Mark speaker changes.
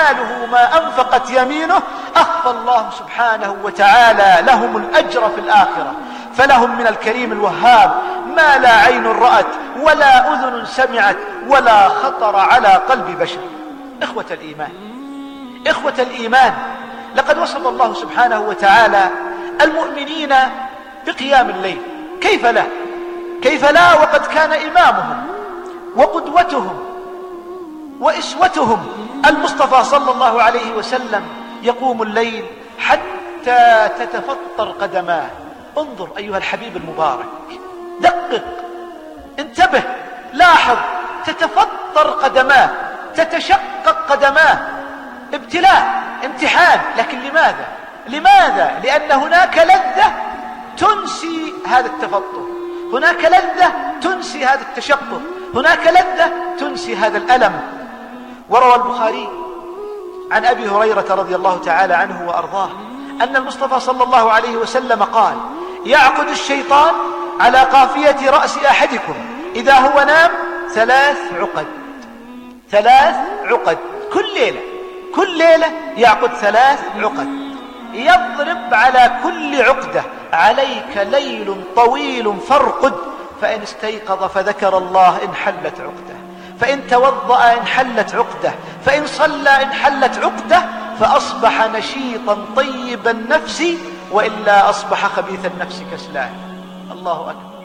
Speaker 1: شماله ما أنفقت يمينه أخفى الله سبحانه وتعالى لهم الأجر في الآخرة. فلهم من الكريم الوهاب ما لا عين رأت ولا أذن سمعت ولا خطر على قلب بشر. إخوة الإيمان، إخوة الإيمان، لقد وصف الله سبحانه وتعالى المؤمنين بقيام الليل. كيف لا؟ كيف لا وقد كان إمامهم وقدوتهم وإسوتهم المصطفى صلى الله عليه وسلم يقوم الليل حتى تتفطر قدماه. انظر أيها الحبيب المبارك، دقق، انتبه، لاحظ، تتفطر قدماه، تتشقق قدماه. ابتلاء، امتحان، لكن لماذا؟ لماذا؟ لأن هناك لذة تنسي هذا التفطر، هناك لذة تنسي هذا التشقق، هناك لذة تنسي هذا الألم. وروى البخاري عن أبي هريرة رضي الله تعالى عنه وأرضاه أن المصطفى صلى الله عليه وسلم قال: يعقد الشيطان على قافية رأس أحدكم إذا هو نام 3 عقد، 3 عقد كل ليلة يعقد 3 عقد، يضرب على كل عقدة: عليك ليل طويل فارقد، فإن استيقظ فذكر الله انحلت عقده، فإن توضأ انحلت عقده، فإن صلى انحلت عقده، فأصبح نشيطا طيب النفس، وإلا أصبح خبيث النفس كسلان. الله أكبر.